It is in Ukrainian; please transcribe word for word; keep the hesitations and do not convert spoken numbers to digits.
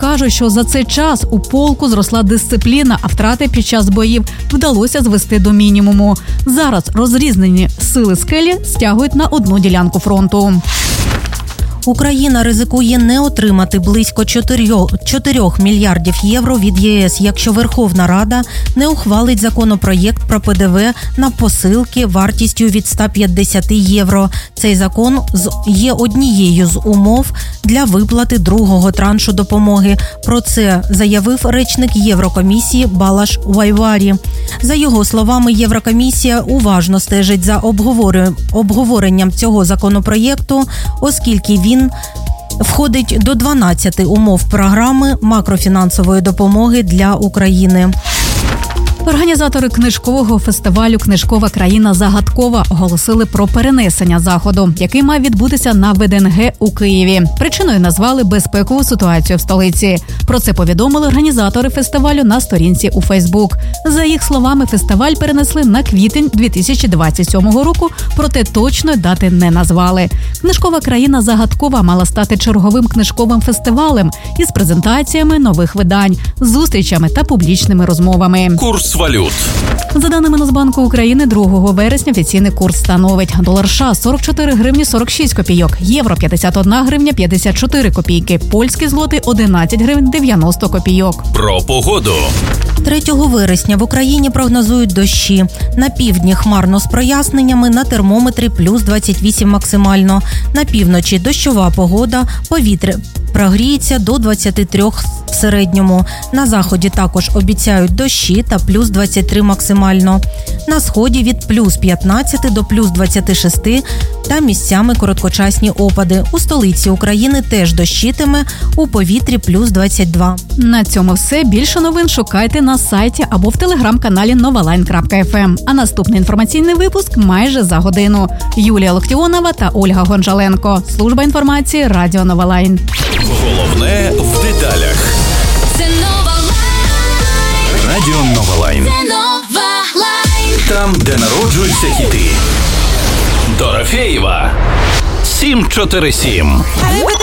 кажуть, що за цей час у полку зросла дисципліна, а втрати під час боїв вдалося звести до мінімуму. Зараз розрізнені сили скелі стягують на одну ділянку фронту. Україна ризикує не отримати близько чотирьох мільярдів євро від ЄС, якщо Верховна Рада не ухвалить законопроєкт про Пе Де Ве на посилки вартістю від сто п'ятдесят євро. Цей закон є однією з умов для виплати другого траншу допомоги. Про це заявив речник Єврокомісії Балаш Вайварі. За його словами, Єврокомісія уважно стежить за обговоренням цього законопроєкту, оскільки він Він входить до дванадцяти умов програми макрофінансової допомоги для України. Організатори книжкового фестивалю «Книжкова країна загадкова» оголосили про перенесення заходу, який мав відбутися на Ве Де Ен Ге у Києві. Причиною назвали безпекову ситуацію в столиці. Про це повідомили організатори фестивалю на сторінці у Фейсбук. За їх словами, фестиваль перенесли на квітень дві тисячі двадцять сьомого року, проте точної дати не назвали. «Книжкова країна загадкова» мала стати черговим книжковим фестивалем із презентаціями нових видань, зустрічами та публічними розмовами. Курс валют. За даними Нацбанку України, другого вересня офіційний курс становить: долар США – сорок чотири гривні сорок шість копійок, євро – п'ятдесят одна гривня п'ятдесят чотири копійки, польський злотий – одинадцять гривень дев'яносто копійок. Про погоду. третього вересня в Україні прогнозують дощі. На півдні хмарно з проясненнями, на термометрі плюс двадцять вісім максимально. На півночі дощова погода, повітря прогріється до двадцяти трьох в середньому. На заході також обіцяють дощі та плюс двадцять три максимально. На сході від плюс п'ятнадцяти до плюс двадцяти шести та місцями короткочасні опади. У столиці України теж дощитиме, у повітрі плюс двадцять два. На цьому все. Більше новин шукайте на сайті або в телеграм-каналі новалайн крапка еф ем. А наступний інформаційний випуск майже за годину. Юлія Локтіонова та Ольга Гончаленко. Служба інформації Радіо Новалайн. Головне в деталях. Це Новалайн. Радіо Новалайн. Це Новалайн. Там, де народжуються хіти. Дорофєєва. сім чотири сім.